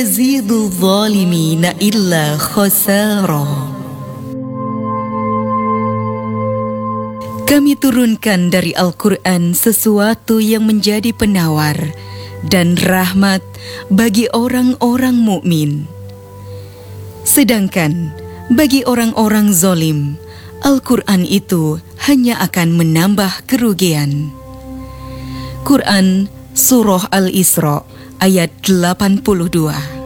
yazidu zalimina illa khasara. Kami turunkan dari Al-Quran sesuatu yang menjadi penawar dan rahmat bagi orang-orang mukmin. Sedangkan bagi orang-orang zalim, Al-Quran itu hanya akan menambah kerugian. Quran Surah Al-Isra ayat 82.